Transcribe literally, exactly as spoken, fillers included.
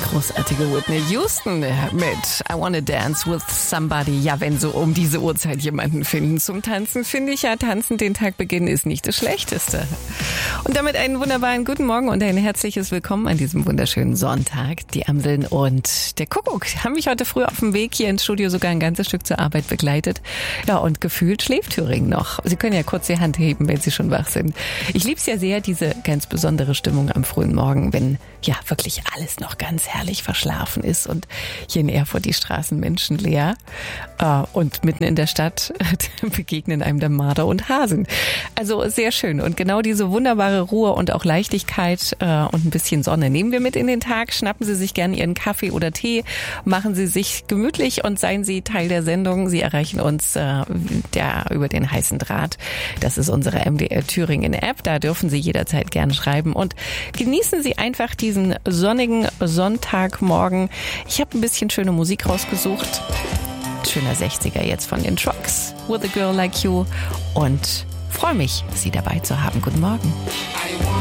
großartige Whitney Houston mit I Wanna Dance with Somebody. Ja, wenn so um diese Uhrzeit jemanden finden zum Tanzen, finde ich ja, tanzen den Tag beginnen ist nicht das Schlechteste. Und damit einen wunderbaren guten Morgen und ein herzliches Willkommen an diesem wunderschönen Sonntag. Die Amseln und der Kuckuck haben mich heute früh auf dem Weg hier ins Studio sogar ein ganzes Stück zur Arbeit begleitet. Ja, und gefühlt schläft Thüringen noch. Sie können ja kurz die Hand heben, wenn Sie schon wach sind. Ich liebe es ja sehr, diese ganz besondere Stimmung am frühen Morgen, wenn ja wirklich alles noch ganz herrlich verschlafen ist und hier in Erfurt die Straßen menschenleer äh, und mitten in der Stadt begegnen einem dann Marder und Hasen. Also sehr schön und genau diese wunderbare Ruhe und auch Leichtigkeit äh, und ein bisschen Sonne nehmen wir mit in den Tag. Schnappen Sie sich gerne Ihren Kaffee oder Tee, machen Sie sich gemütlich und seien Sie Teil der Sendung. Sie erreichen uns äh, der, über den heißen Draht. Das ist unsere M D R Thüringen App. Da dürfen Sie jederzeit gerne schreiben und genießen Sie einfach diesen sonnigen Sonntagmorgen. Ich habe ein bisschen schöne Musik rausgesucht. Schöner sechziger jetzt von den Trucks. With a Girl Like You. Und freue mich, Sie dabei zu haben. Guten Morgen.